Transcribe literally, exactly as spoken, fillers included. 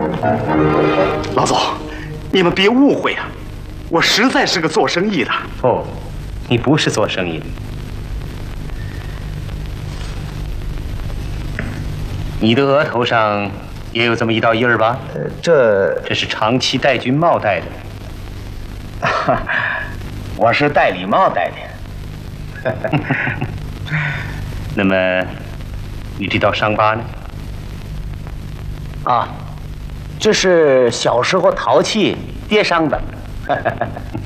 老总，你们别误会啊，我实在是个做生意的。 哦，你不是做生意的。你的额头上也有这么一道印儿吧？ 呃，这这是长期戴军帽戴的。 我是戴礼帽戴的。 那么，你这道伤疤呢？ 啊，这是小时候淘气跌伤的。